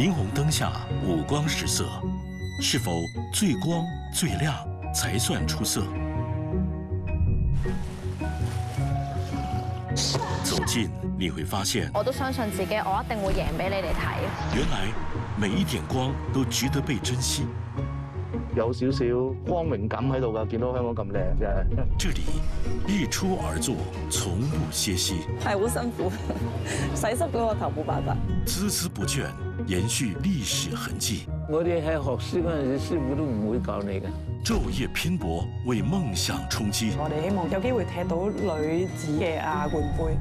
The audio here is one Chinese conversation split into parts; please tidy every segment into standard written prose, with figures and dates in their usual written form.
霓虹灯下五光十色，是否最光最亮才算出色？走近你会发现， 我都相信自己，我一定會贏俾你哋睇。 原來每一點光都值得被珍惜。 有少少光榮感喺度㗎，見到香港咁靚嘅。 這裡日出而作，從不歇息。 係好辛苦，洗濕嗰個頭冇辦法。 孜孜不倦，延續歷史痕跡。 我哋喺學師嗰陣時，師傅都唔會教你嘅。 晝夜拼搏，為夢想衝擊。 我哋希望有機會踢到女子嘅亞冠杯。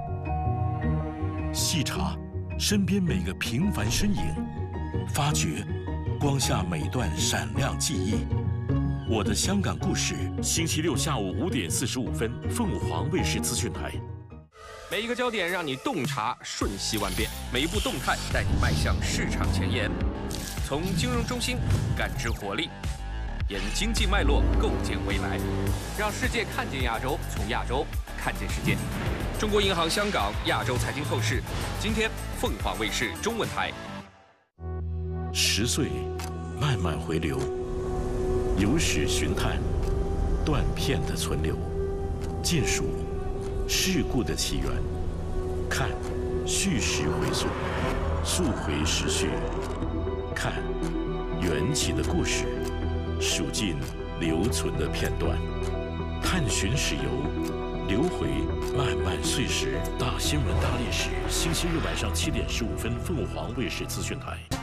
細查身邊每個平凡身影，發掘光下每段閃亮記憶。我的香港故事，星期六下午5點45分，鳳凰衛視資訊台。 每一個焦點讓你洞察瞬息萬變，每一步動態帶你邁向市場前沿。從金融中心感知活力，沿經濟脈絡構建未來，讓世界看見亞洲，從亞洲看見世界。中國銀行香港亞洲財經透視，今天鳳凰衛視中文台。 10歲，慢慢回流，有史尋探，斷片的存留，盡數事故的起源，看敘事回溯，溯回時序，看緣起的故事，數盡留存的片段，探尋史遊，流回漫漫歲時。大新聞大歷史，星期日晚上7點15分，鳳凰衛視資訊台。